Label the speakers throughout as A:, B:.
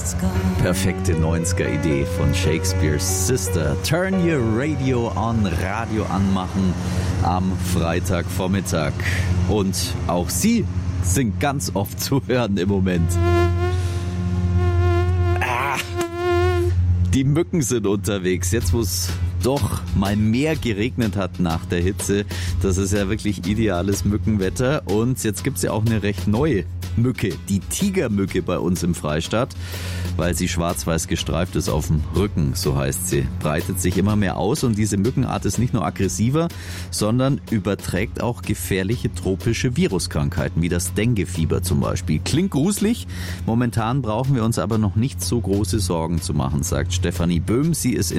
A: Perfekte 90er-Idee von Shakespeare's Sister. Turn your radio on, Radio anmachen am Freitagvormittag. Und auch sie sind ganz oft zu hören im Moment. Die Mücken sind unterwegs. Jetzt, wo es doch mal mehr geregnet hat nach der Hitze. Das ist ja wirklich ideales Mückenwetter. Und jetzt gibt es ja auch eine recht neue Mücke, die Tigermücke bei uns im Freistaat, weil sie schwarz-weiß gestreift ist auf dem Rücken, so heißt sie. Breitet sich immer mehr aus und diese Mückenart ist nicht nur aggressiver, sondern überträgt auch gefährliche tropische Viruskrankheiten, wie das Dengue-Fieber zum Beispiel. Klingt gruselig, momentan brauchen wir uns aber noch nicht so große Sorgen zu machen, sagt Stefanie Böhm. Sie ist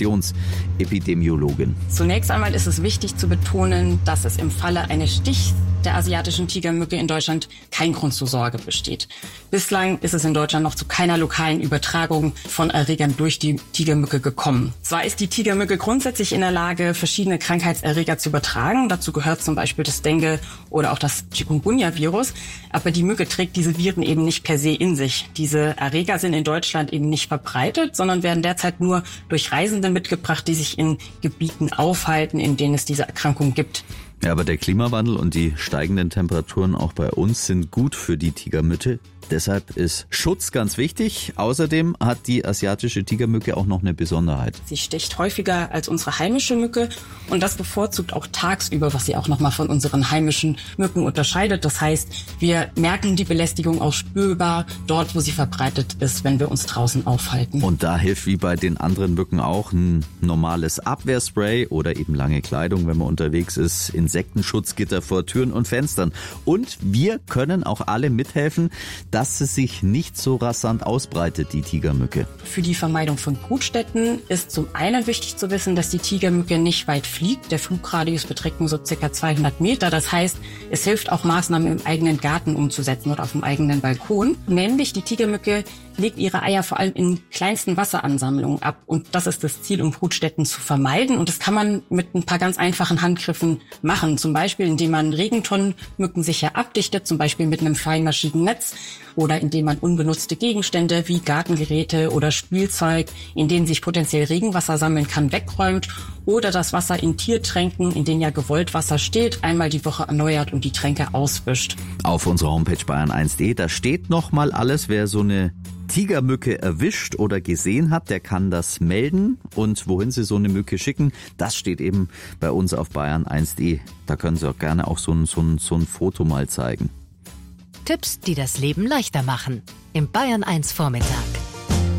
A: Infektionsepidemiologin.
B: Zunächst einmal ist es wichtig zu betonen, dass es im Falle eines Stichs der asiatischen Tigermücke in Deutschland kein Grund zur Sorge besteht. Bislang ist es in Deutschland noch zu keiner lokalen Übertragung von Erregern durch die Tigermücke gekommen. Zwar ist die Tigermücke grundsätzlich in der Lage, verschiedene Krankheitserreger zu übertragen. Dazu gehört zum Beispiel das Dengue oder auch das Chikungunya-Virus. Aber die Mücke trägt diese Viren eben nicht per se in sich. Diese Erreger sind in Deutschland eben nicht verbreitet, sondern werden derzeit nur durch Reisende mitgebracht, die sich in Gebieten aufhalten, in denen es diese Erkrankung gibt.
A: Ja, aber der Klimawandel und die steigenden Temperaturen auch bei uns sind gut für die Tigermücke. Deshalb ist Schutz ganz wichtig. Außerdem hat die asiatische Tigermücke auch noch eine Besonderheit.
B: Sie sticht häufiger als unsere heimische Mücke und das bevorzugt auch tagsüber, was sie auch nochmal von unseren heimischen Mücken unterscheidet. Das heißt, wir merken die Belästigung auch spürbar dort, wo sie verbreitet ist, wenn wir uns draußen aufhalten.
A: Und da hilft wie bei den anderen Mücken auch ein normales Abwehrspray oder eben lange Kleidung, wenn man unterwegs ist, Insektenschutzgitter vor Türen und Fenstern. Und wir können auch alle mithelfen, dass sie sich nicht so rasant ausbreitet, die Tigermücke.
B: Für die Vermeidung von Brutstätten ist zum einen wichtig zu wissen, dass die Tigermücke nicht weit fliegt. Der Flugradius beträgt nur so ca. 200 Meter. Das heißt, es hilft auch, Maßnahmen im eigenen Garten umzusetzen oder auf dem eigenen Balkon. Nämlich die Tigermücke legt ihre Eier vor allem in kleinsten Wasseransammlungen ab. Und das ist das Ziel, um Brutstätten zu vermeiden. Und das kann man mit ein paar ganz einfachen Handgriffen machen. Zum Beispiel, indem man Regentonnen mückensicher abdichtet, zum Beispiel mit einem feinmaschigen Netz. Oder indem man unbenutzte Gegenstände wie Gartengeräte oder Spielzeug, in denen sich potenziell Regenwasser sammeln kann, wegräumt. Oder das Wasser in Tiertränken, in denen ja gewollt Wasser steht, einmal die Woche erneuert und die Tränke auswischt.
A: Auf unserer Homepage bayern1.de, da steht nochmal alles, wer so eine Tigermücke erwischt oder gesehen hat, der kann das melden. Und wohin Sie so eine Mücke schicken, das steht eben bei uns auf bayern1.de. Da können Sie auch gerne auch so ein Foto mal zeigen.
C: Tipps, die das Leben leichter machen. Im Bayern 1 Vormittag.